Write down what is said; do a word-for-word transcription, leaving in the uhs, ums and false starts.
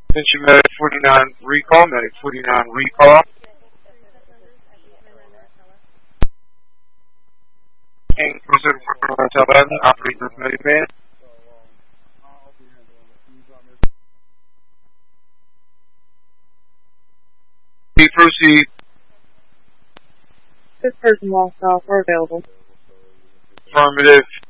Attention Medic forty-nine recall, Medic forty-nine recall. And President Hotel Avenue, operating with Medic Man. Proceed. This person lost off or available. Affirmative.